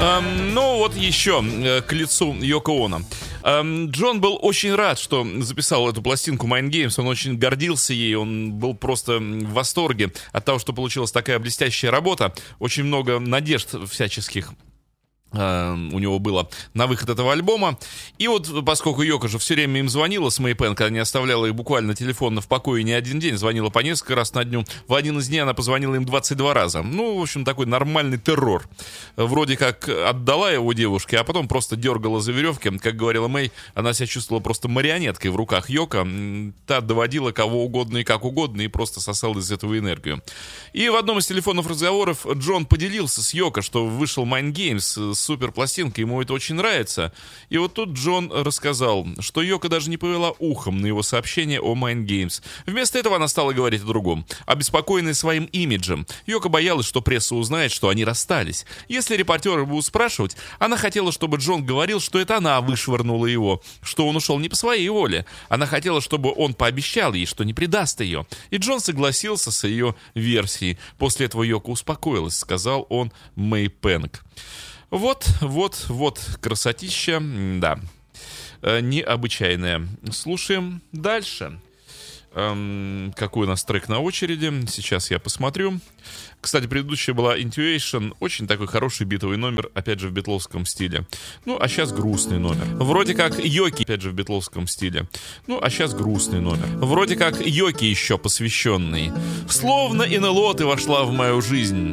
Ну вот еще к лицу Йоко Оно. Джон был очень рад, что записал эту пластинку Mind Games. Он очень гордился ей, он был просто в восторге от того, что получилась такая блестящая работа. Очень много надежд всяческих у него было на выход этого альбома. И вот, поскольку Йоко же все время им звонила с Мэй Пен, когда не оставляла их буквально телефонно в покое не один день, звонила по несколько раз на дню, в один из дней она позвонила им 22 раза. Ну, в общем, такой нормальный террор. Вроде как отдала его девушке, а потом просто дергала за веревки. Как говорила Мэй, она себя чувствовала просто марионеткой в руках Йоко. Та доводила кого угодно и как угодно, и просто сосала из этого энергию. И в одном из телефонных разговоров Джон поделился с Йоко, что вышел Mind Games, супер пластинка, ему это очень нравится. И вот тут Джон рассказал, что Йоко даже не повела ухом на его сообщение о Mind Games. Вместо этого она стала говорить о другом. Обеспокоенная своим имиджем, Йоко боялась, что пресса узнает, что они расстались. Если репортеры будут спрашивать, она хотела, чтобы Джон говорил, что это она вышвырнула его, что он ушел не по своей воле. Она хотела, чтобы он пообещал ей, что не предаст ее. И Джон согласился с ее версией. После этого Йоко успокоилась, сказал он Мэй Пенк. Вот, красотища, да, необычайная. Слушаем дальше. Какой у нас трек на очереди? Сейчас я посмотрю. Кстати, предыдущая была Intuition. Очень такой хороший битовый номер, опять же в битловском стиле. Ну, а сейчас грустный номер. Вроде как Йоки, опять же в битловском стиле. Ну, а сейчас грустный номер. Вроде как Йоки еще посвященный. Словно НЛО ты вошла в мою жизнь.